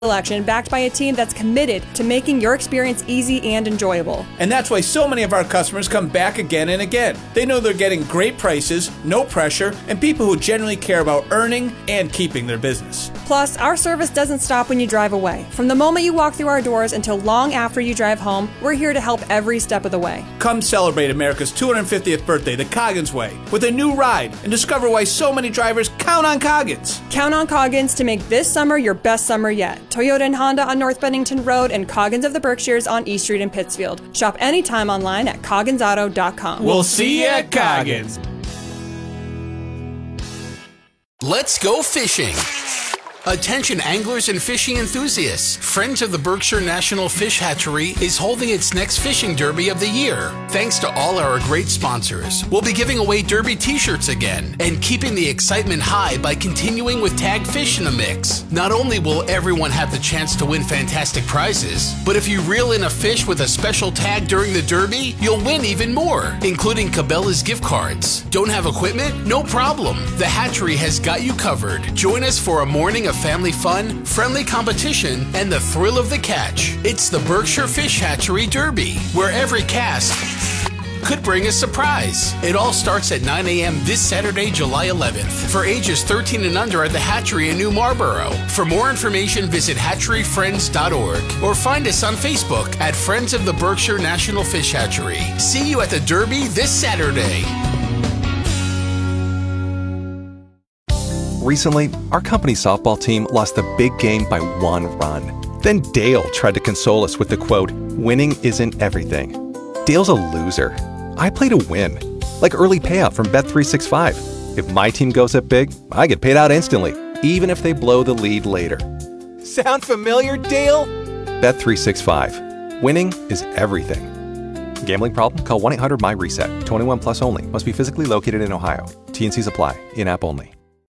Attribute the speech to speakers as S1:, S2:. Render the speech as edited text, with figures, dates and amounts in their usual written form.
S1: selection backed by a team that's committed to making your experience easy and enjoyable.
S2: And that's why so many of our customers come back again and again. They know they're getting great prices, no pressure, and people who genuinely care about earning and keeping their business.
S1: Plus, our service doesn't stop when you drive away. From the moment you walk through our doors until long after you drive home, we're here to help every step of the way.
S2: Come celebrate America's 250th birthday the Coggins way with a new ride and discover why so many drivers count on Coggins.
S1: Count on Coggins to make this summer your best summer yet. Toyota and Honda on North Bennington Road and Coggins of the Berkshires on East Street in Pittsfield. Shop anytime online at cogginsauto.com.
S2: We'll see you at Coggins.
S3: Let's go fishing. Attention anglers and fishing enthusiasts. Friends of the Berkshire National Fish Hatchery is holding its next fishing derby of the year. Thanks to all our great sponsors, we'll be giving away derby t-shirts again and keeping the excitement high by continuing with tagged fish in the mix. Not only will everyone have the chance to win fantastic prizes, but if you reel in a fish with a special tag during the derby, you'll win even more, including Cabela's gift cards. Don't have equipment? No problem. The hatchery has got you covered. Join us for a morning of family fun, friendly competition, and the thrill of the catch. It's the Berkshire Fish Hatchery Derby, where every cast could bring a surprise. It all starts at 9 a.m. this Saturday, July 11th, for ages 13 and under at the Hatchery in New Marlboro. For more information, visit hatcheryfriends.org or find us on Facebook at Friends of the Berkshire National Fish Hatchery. See you at the Derby this Saturday.
S4: Recently, our company softball team lost the big game by 1 run. Then Dale tried to console us with the quote, "Winning isn't everything." Dale's a loser. I play to win. Like early payout from Bet365. If my team goes up big, I get paid out instantly, even if they blow the lead later. Sound familiar, Dale? Bet365. Winning is everything. Gambling problem? Call 1-800-MY-RESET. 21 plus only. Must be physically located in Ohio. T&Cs apply. In-app only.